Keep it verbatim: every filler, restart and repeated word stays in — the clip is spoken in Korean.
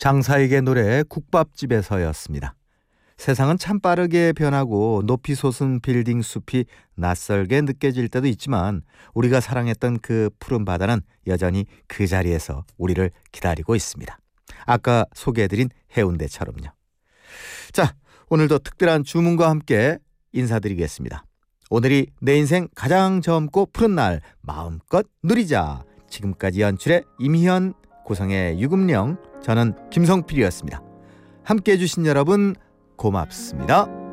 장사익의 노래 국밥집에서였습니다. 세상은 참 빠르게 변하고 높이 솟은 빌딩 숲이 낯설게 느껴질 때도 있지만 우리가 사랑했던 그 푸른 바다는 여전히 그 자리에서 우리를 기다리고 있습니다. 아까 소개해드린 해운대처럼요. 자, 오늘도 특별한 주문과 함께 인사드리겠습니다. 오늘이 내 인생 가장 젊고 푸른 날, 마음껏 누리자. 지금까지 연출의 임희연, 구성의 유금령, 저는 김성필이었습니다. 함께해 주신 여러분 고맙습니다.